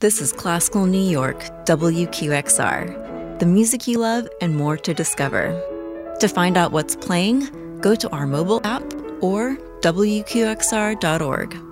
This is Classical New York, WQXR. The music you love and more to discover. To find out what's playing, go to our mobile app or WQXR.org.